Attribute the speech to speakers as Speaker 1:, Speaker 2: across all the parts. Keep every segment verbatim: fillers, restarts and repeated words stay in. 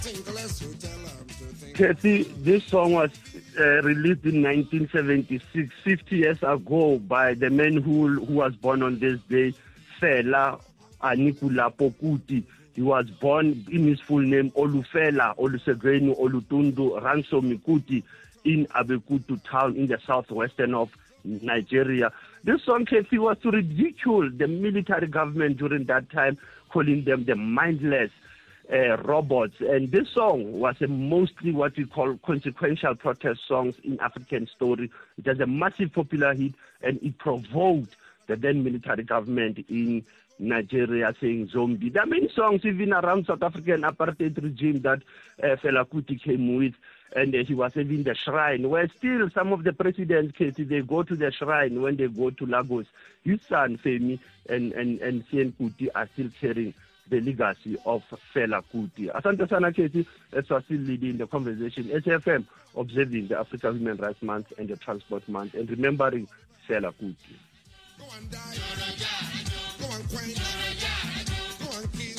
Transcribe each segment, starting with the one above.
Speaker 1: Kathy, this song was uh, released in nineteen seventy-six, fifty years ago, by the man who who was born on this day, Fela Anikulapo Kuti. He was born in his full name, Olufela Olusegrenu Olutundu Ransom Kuti, in Abekutu town in the southwestern of Nigeria. This song, Kathy, was to ridicule the military government during that time, calling them the mindless Uh, robots. And this song was a mostly what we call consequential protest songs in African story. It was a massive popular hit, and it provoked the then military government in Nigeria saying zombie. There are many songs even around South African apartheid regime that uh, Fela Kuti came with, and uh, he was even the shrine, where still some of the presidents, Katie, they go to the shrine when they go to Lagos. His son, Femi, and, and, and Sien Kuti are still carrying the legacy of Fela Kuti. Asante sana Katie, as we are still leading the conversation. S F M, observing the African Human Rights Month and the Transport Month, and remembering Fela Kuti. Go and die. Go and quench. Go and kill.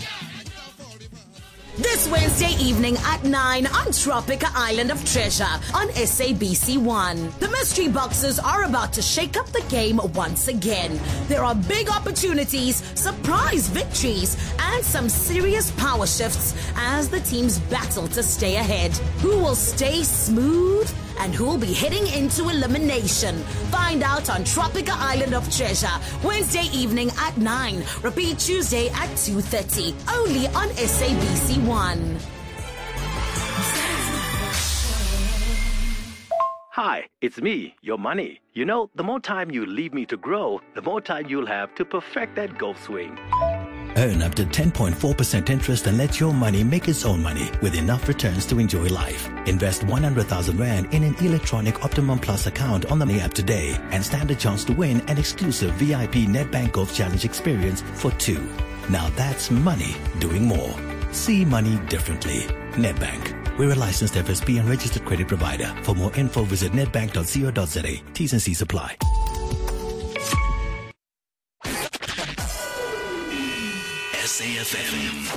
Speaker 2: This Wednesday evening at nine on Tropica Island of Treasure on S A B C one. The mystery boxes are about to shake up the game once again. There are big opportunities, surprise victories, and some serious power shifts as the teams battle to stay ahead. Who will stay smooth and who will be heading into elimination? Find out on Tropica Island of Treasure, Wednesday evening at nine. Repeat Tuesday at two thirty, only on S A B C one.
Speaker 3: Hi, it's me, your money. You know, the more time you leave me to grow, the more time you'll have to perfect that golf swing.
Speaker 4: Earn up to ten point four percent interest and let your money make its own money with enough returns to enjoy life. Invest one hundred thousand rand in an electronic Optimum Plus account on the app today and stand a chance to win an exclusive V I P Nedbank Golf Challenge experience for two. Now that's money doing more. See money differently. Nedbank. We're a licensed F S P and registered credit provider. For more info, visit nedbank dot co dot za. T's and C's apply.
Speaker 5: S A F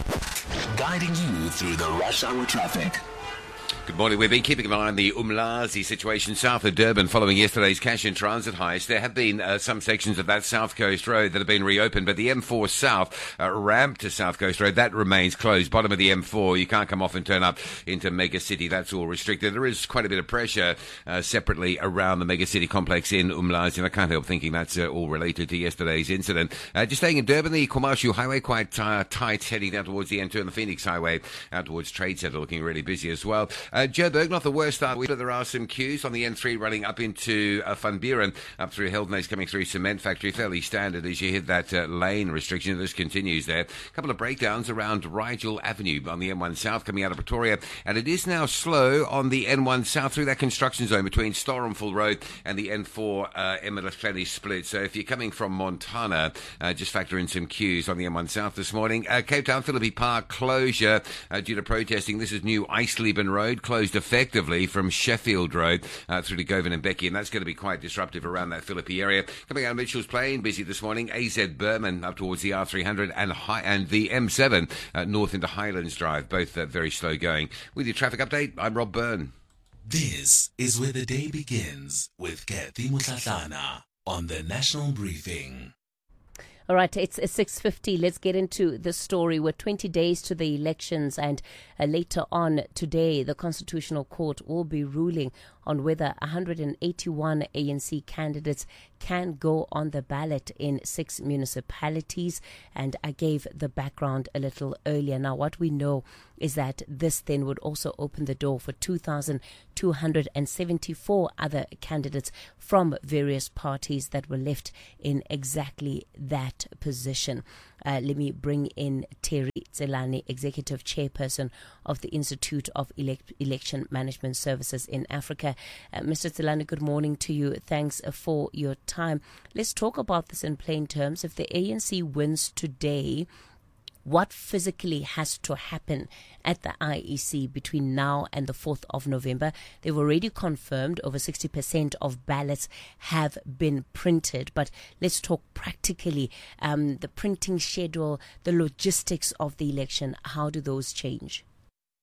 Speaker 5: M, guiding you through the rush hour traffic.
Speaker 6: Good morning. We've been keeping an eye on the Umlazi situation south of Durban following yesterday's cash and transit heist. There have been uh, some sections of that South Coast Road that have been reopened, but the M four South uh, ramp to South Coast Road, that remains closed. Bottom of the M four, you can't come off and turn up into Mega City. That's all restricted. There is quite a bit of pressure uh, separately around the Mega City complex in Umlazi, and I can't help thinking that's uh, all related to yesterday's incident. Uh, just staying in Durban, the Kwamashu Highway quite uh, tight, heading down towards the N two, and the Phoenix Highway out towards Trade Centre looking really busy as well. Uh, Joburg, not the worst start, but there are some queues on the N three running up into uh, Van Buren, up through Heldnase, coming through Cement Factory, fairly standard as you hit that uh, lane restriction. This continues there. A couple of breakdowns around Rigel Avenue on the N one South coming out of Pretoria, and it is now slow on the N one South through that construction zone between Storenville Road and the N four uh, Emmerich split. So if you're coming from Montana, uh, just factor in some queues on the N one South this morning. Uh, Cape Town Philippi Park closure uh, due to protesting. This is New Eisleben Road, closed effectively from Sheffield Road uh, through to Govan and Becky, and that's going to be quite disruptive around that Philippi area. Coming out of Mitchell's Plain, busy this morning. A Z Berman up towards the R three hundred and high, and the M seven uh, north into Highlands Drive, both uh, very slow going. With your traffic update, I'm Rob Byrne.
Speaker 5: This is where the day begins with Kathy Mutlatlana on the National Briefing.
Speaker 7: All right, it's six fifty. Let's get into the story. We're twenty days to the elections, and uh, later on today, the Constitutional Court will be ruling on whether one hundred eighty-one A N C candidates can go on the ballot in six municipalities. And I gave the background a little earlier. Now, what we know is that this then would also open the door for two thousand two hundred seventy-four other candidates from various parties that were left in exactly that position. Uh, let me bring in Terry Tselane, Executive Chairperson of the Institute of Elect- Election Management Services in Africa. Uh, Mister Tselane, good morning to you. Thanks for your time. Let's talk about this in plain terms. If the A N C wins today, what physically has to happen at the I E C between now and the fourth of November? They've already confirmed over sixty percent of ballots have been printed. But let's talk practically. Um, the printing schedule, the logistics of the election, how do those change?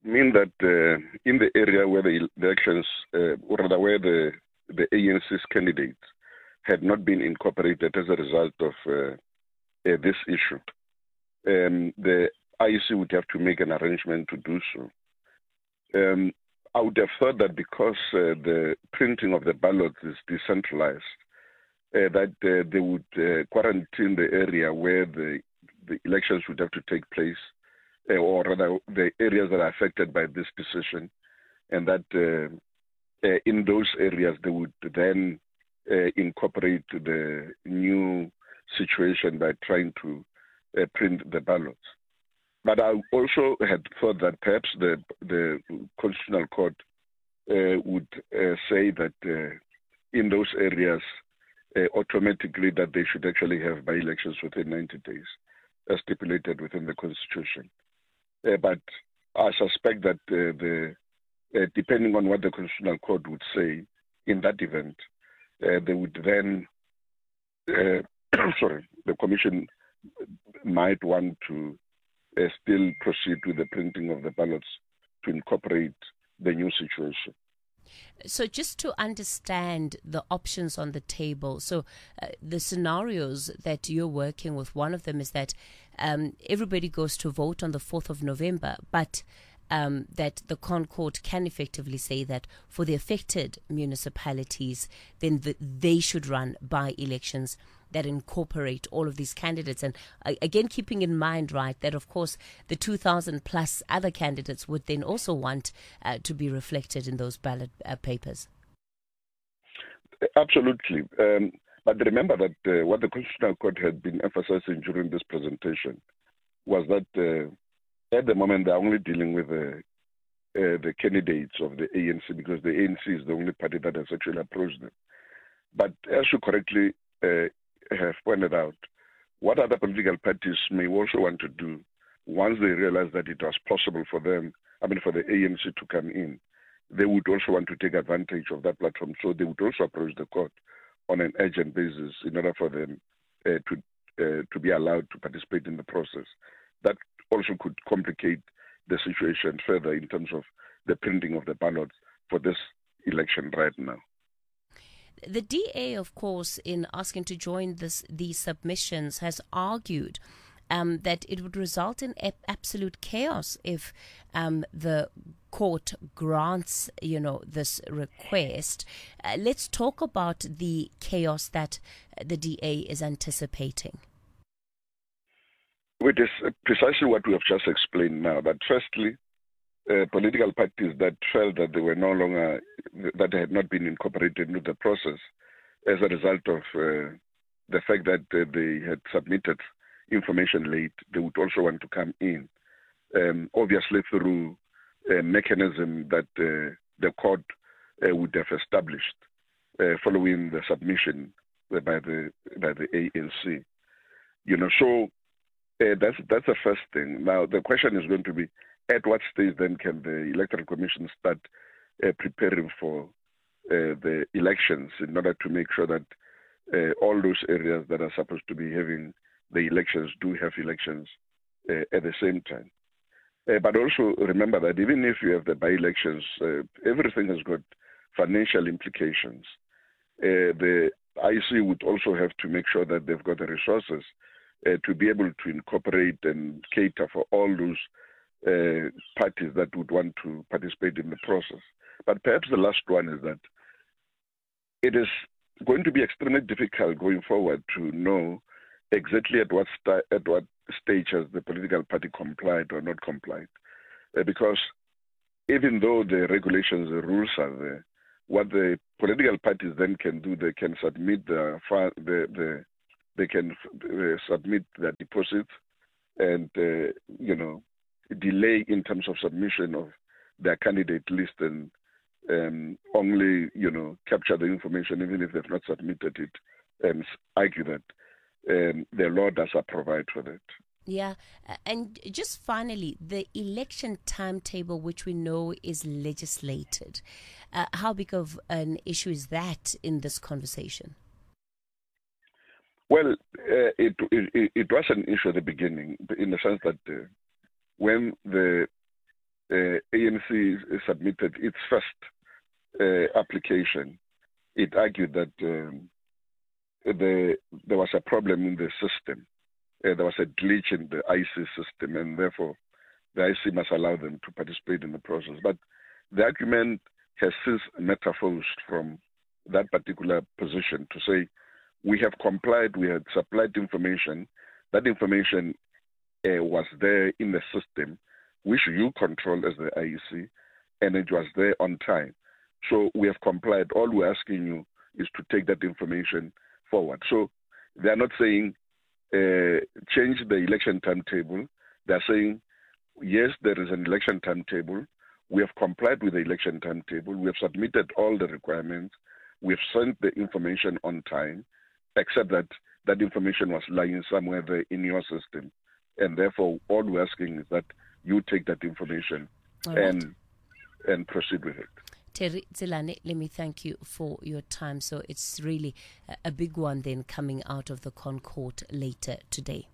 Speaker 8: mean that uh, in the area where the elections, uh, or rather where the, the A N C's candidates had not been incorporated as a result of uh, uh, this issue, um, the I E C would have to make an arrangement to do so. Um, I would have thought that because uh, the printing of the ballots is decentralized, uh, that uh, they would uh, quarantine the area where the, the elections would have to take place, uh, or rather the areas that are affected by this decision, and that uh, uh, in those areas they would then uh, incorporate the new situation by trying to uh, print the ballots. But I also had thought that perhaps the the Constitutional Court uh, would uh, say that uh, in those areas uh, automatically that they should actually have by-elections within ninety days, as stipulated within the Constitution. Uh, but I suspect that uh, the uh, depending on what the Constitutional Court would say in that event, uh, they would then, uh, sorry, the Commission might want to Uh, still proceed with the printing of the ballots to incorporate the new situation.
Speaker 7: So just to understand the options on the table, so uh, the scenarios that you're working with, one of them is that um, everybody goes to vote on the fourth of November, but um, that the Concord can effectively say that for the affected municipalities, then the, they should run by-elections that incorporate all of these candidates. And uh, again, keeping in mind, right, that of course the two thousand plus other candidates would then also want uh, to be reflected in those ballot uh, papers.
Speaker 8: Absolutely. Um, but remember that uh, what the Constitutional Court had been emphasizing during this presentation was that uh, at the moment they're only dealing with uh, uh, the candidates of the A N C, because the A N C is the only party that has actually approached them. But as you correctly uh, have pointed out, what other political parties may also want to do once they realize that it was possible for them, I mean for the A N C to come in, they would also want to take advantage of that platform. So they would also approach the court on an urgent basis in order for them uh, to uh, to be allowed to participate in the process. That also could complicate the situation further in terms of the printing of the ballots for this election right now.
Speaker 7: The D A, of course, in asking to join this, these submissions, has argued um, that it would result in a- absolute chaos if um, the court grants, you know, this request. Uh, let's talk about the chaos that the D A is anticipating.
Speaker 8: It is precisely what we have just explained now. But firstly, Uh, political parties that felt that they were no longer, that they had not been incorporated into the process as a result of uh, the fact that uh, they had submitted information late, they would also want to come in, um, obviously through a mechanism that uh, the court uh, would have established uh, following the submission by the by the A N C. You know, so uh, that's that's the first thing. Now the question is going to be, at what stage then can the Electoral Commission start uh, preparing for uh, the elections in order to make sure that uh, all those areas that are supposed to be having the elections do have elections uh, at the same time? Uh, but also remember that even if you have the by-elections, uh, everything has got financial implications. Uh, the I E C would also have to make sure that they've got the resources uh, to be able to incorporate and cater for all those Uh, parties that would want to participate in the process. But perhaps the last one is that it is going to be extremely difficult going forward to know exactly at what sta- at what stage has the political party complied or not complied, uh, because even though the regulations, the rules are there, what the political parties then can do, they can submit the the, the they can uh, submit their deposits and uh, you know. delay in terms of submission of their candidate list and um, only, you know, capture the information even if they've not submitted it, and argue that um, the law does provide for that.
Speaker 7: Yeah, and just finally, the election timetable, which we know is legislated, uh, how big of an issue is that in this conversation?
Speaker 8: Well, uh, it, it it was an issue at the beginning, in the sense that uh, when the uh, A N C submitted its first uh, application, it argued that um, the, there was a problem in the system. Uh, there was a glitch in the I C system, and therefore the I C must allow them to participate in the process. But the argument has since metamorphosed from that particular position to say, we have complied, we had supplied information, that information uh, was there in the system, which you control as the I E C, and it was there on time. So we have complied. All we're asking you is to take that information forward. So they are not saying uh, change the election timetable. They are saying, yes, there is an election timetable. We have complied with the election timetable. We have submitted all the requirements. We have sent the information on time, except that that information was lying somewhere there in your system. And therefore, all we're asking is that you take that information right. and and proceed with it.
Speaker 7: Terry Tselane, let me thank you for your time. So it's really a big one then coming out of the ConCourt later today.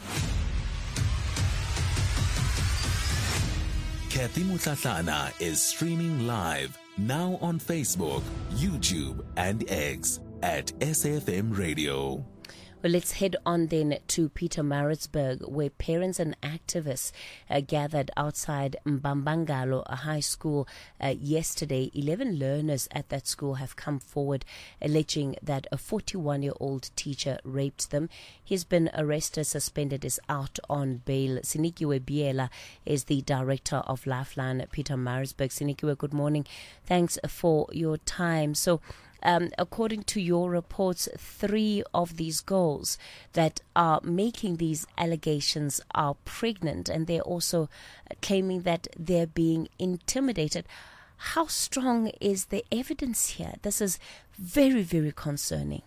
Speaker 5: Kathy Mutlatlana is streaming live now on Facebook, YouTube, and X at S A F M Radio.
Speaker 7: Well, let's head on then to Pietermaritzburg, where parents and activists uh, gathered outside Mbambangalo, a high school, uh, yesterday. eleven learners at that school have come forward alleging that a forty-one-year-old teacher raped them. He's been arrested, suspended, is out on bail. Sinikiwe Biela is the director of Lifeline Pietermaritzburg. Sinikiwe, good morning. Thanks for your time. So, Um, according to your reports, three of these girls that are making these allegations are pregnant, and they're also claiming that they're being intimidated. How strong is the evidence here? This is very, very concerning.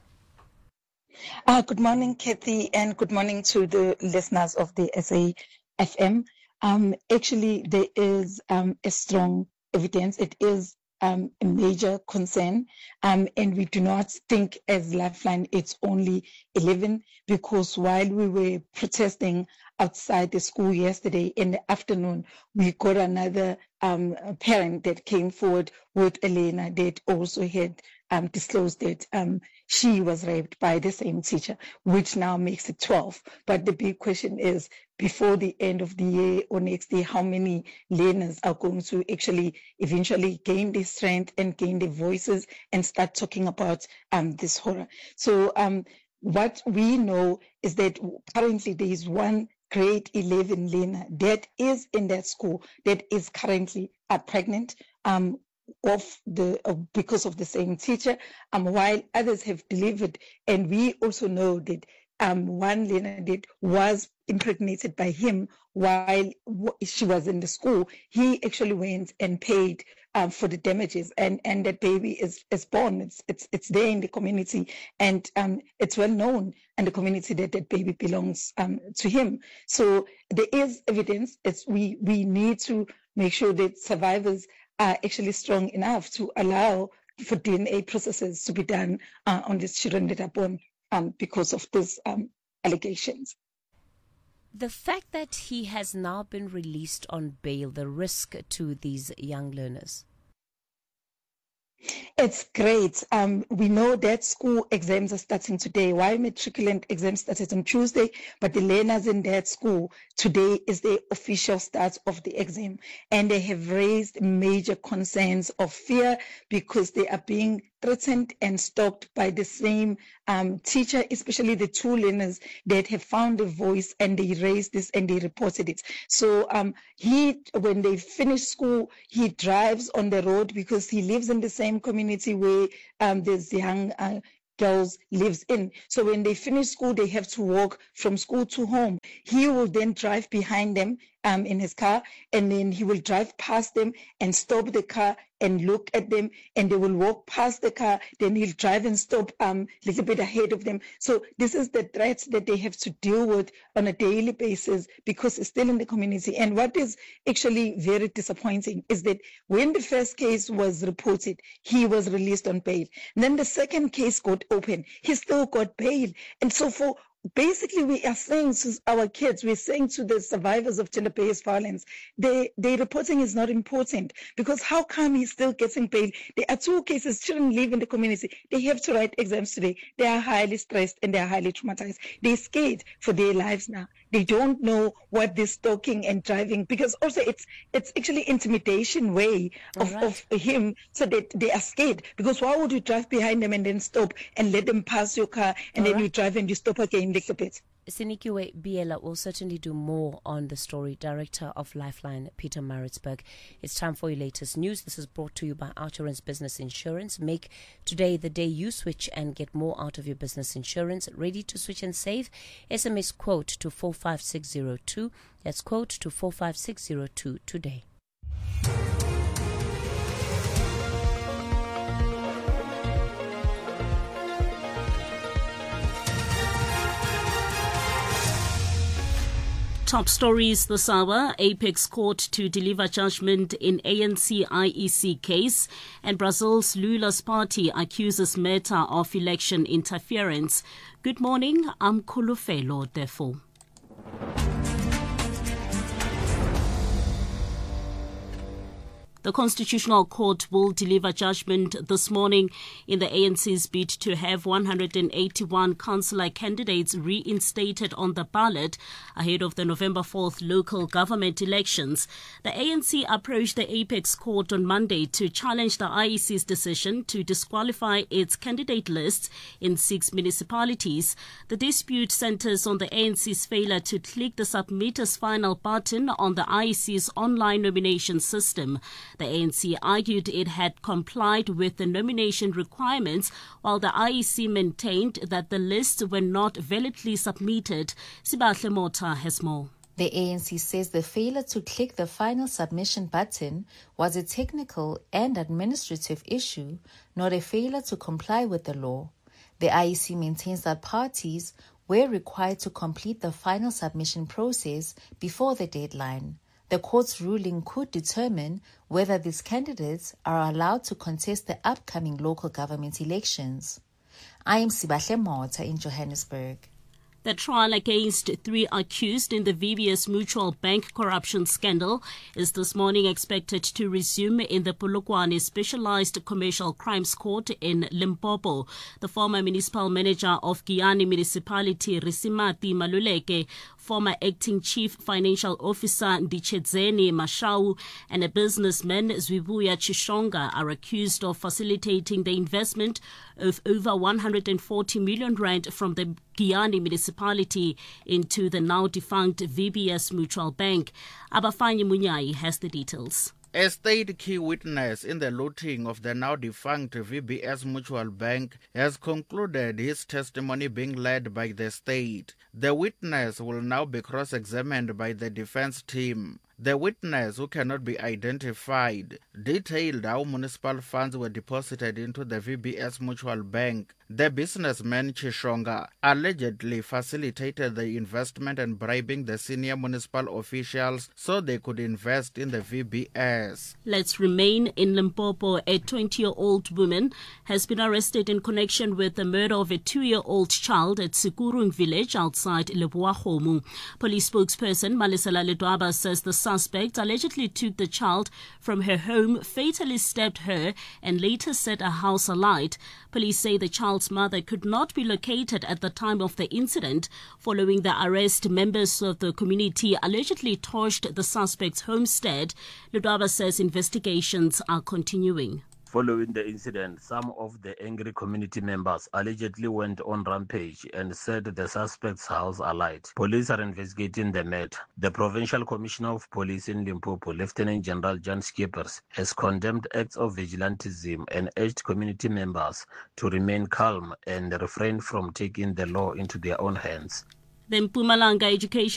Speaker 9: Uh, good morning, Kathy, and good morning to the listeners of the S A F M. Um, actually, there is um, a strong evidence. It is Um, a major concern, um, and we do not think as Lifeline it's only eleven, because while we were protesting outside the school yesterday in the afternoon, we got another um, parent that came forward with Elena that also had um, disclosed that um, she was raped by the same teacher, which now makes it twelve. But the big question is, before the end of the year or next year, how many learners are going to actually eventually gain their strength and gain their voices and start talking about um, this horror? So um, what we know is that currently there is one grade eleven learner that is in that school that is currently uh, pregnant um, of the uh, because of the same teacher, um, while others have delivered. And we also know that um, one learner that was impregnated by him while she was in the school, he actually went and paid um, for the damages, and, and that baby is, is born. It's, it's it's there in the community, and um, it's well known in the community that that baby belongs um, to him. So there is evidence. It's we we need to make sure that survivors are actually strong enough to allow for D N A processes to be done uh, on these children that are born um, because of these um, allegations.
Speaker 7: The fact that he has now been released on bail, the risk to these young learners?
Speaker 9: It's great. Um, we know that school exams are starting today. While matriculant exams started on Tuesday, but the learners in that school, today is the official start of the exam. And they have raised major concerns of fear because they are being threatened and stalked by the same um, teacher, especially the two learners that have found a voice, and they raised this and they reported it. So um, he, when they finish school, he drives on the road because he lives in the same community where um, there's young uh, girls lives in. So when they finish school, they have to walk from school to home. He will then drive behind them um, in his car, and then he will drive past them and stop the car and look at them, and they will walk past the car. Then he'll drive and stop um, a little bit ahead of them. So this is the threats that they have to deal with on a daily basis because it's still in the community. And what is actually very disappointing is that when the first case was reported, he was released on bail. And then the second case got open. He still got bail. And so for basically, we are saying to our kids, we're saying to the survivors of gender-based violence, they, their reporting is not important, because how come he's still getting bail? There are two cases, children live in the community. They have to write exams today. They are highly stressed and they are highly traumatized. They're scared for their lives now. They don't know what this stalking and driving, because also it's it's actually intimidation way of, right. of him, so that they are scared. Because why would you drive behind them and then stop and let them pass your car, and All then right. you drive and you stop again like a bit?
Speaker 7: Sinikiwe Biela will certainly do more on the story. Director of Lifeline, Peter Maritzburg. It's time for your latest news. This is brought to you by Outsurance Business Insurance. Make today the day you switch and get more out of your business insurance. Ready to switch and save? S M S quote to four five six zero two. That's quote to four five six zero two today.
Speaker 10: Top stories this hour. Apex Court to deliver judgment in A N C I E C case, and Brazil's Lula's party accuses Meta of election interference. Good morning, I'm Kulufelo Defo. The Constitutional Court will deliver judgment this morning in the A N C's bid to have one hundred eighty-one councillor candidates reinstated on the ballot ahead of the November fourth local government elections. The A N C approached the Apex Court on Monday to challenge the I E C's decision to disqualify its candidate lists in six municipalities. The dispute centres on the A N C's failure to click the Submit as Final button on the I E C's online nomination system. The A N C argued it had complied with the nomination requirements, while the I E C maintained that the lists were not validly submitted. Sibahle Mota has more.
Speaker 11: The A N C says the failure to click the final submission button was a technical and administrative issue, not a failure to comply with the law. The I E C maintains that parties were required to complete the final submission process before the deadline. The court's ruling could determine whether these candidates are allowed to contest the upcoming local government elections. I am Sibahle Mota in Johannesburg.
Speaker 10: The trial against three accused in the V B S Mutual Bank corruption scandal is this morning expected to resume in the Polokwane Specialized Commercial Crimes Court in Limpopo. The former municipal manager of Giyani Municipality, Risimati Maluleke, former acting chief financial officer Ndichedzeni Mashau, and a businessman Zwibuya Chishonga are accused of facilitating the investment of over one hundred forty million rand from the Giyani municipality into the now defunct V B S Mutual Bank. Abafanyi Munyai has the details.
Speaker 12: A state key witness in the looting of the now defunct V B S Mutual Bank has concluded his testimony being led by the state. The witness will now be cross-examined by the defense team. The witness, who cannot be identified, detailed how municipal funds were deposited into the V B S Mutual Bank. The businessman Chishonga allegedly facilitated the investment and bribing the senior municipal officials so they could invest in the V B S.
Speaker 10: Let's remain in Limpopo. A twenty-year-old woman has been arrested in connection with the murder of a two-year-old child at Sikurung village outside Leboahomu. Police spokesperson Malisela Ledwaba says the suspect allegedly took the child from her home, fatally stabbed her, and later set a house alight. Police say the child's mother could not be located at the time of the incident. Following the arrest, members of the community allegedly torched the suspect's homestead. Ludwaba says investigations are continuing.
Speaker 13: Following the incident, some of the angry community members allegedly went on rampage and set the suspect's house alight. Police are investigating the matter. The Provincial Commissioner of Police in Limpopo, Lieutenant General John Skippers, has condemned acts of vigilantism and urged community members to remain calm and refrain from taking the law into their own hands.
Speaker 10: The Mpumalanga Education